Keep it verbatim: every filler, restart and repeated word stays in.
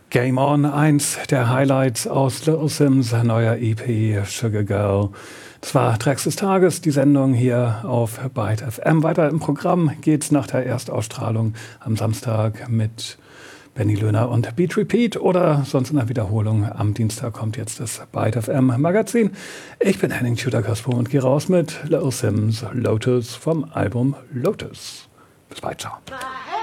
Game On, eins der Highlights aus Little Simz neuer E P Sugar Girl. Das war Tracks des Tages, die Sendung hier auf Byte F M. Weiter im Programm geht's nach der Erstausstrahlung am Samstag mit Benny Löhner und Beat Repeat oder sonst in der Wiederholung. Am Dienstag kommt jetzt das Byte F M Magazin. Ich bin Henning Tudor-Caspo und gehe raus mit Little Simz Lotus vom Album Lotus. Bis bald, ciao.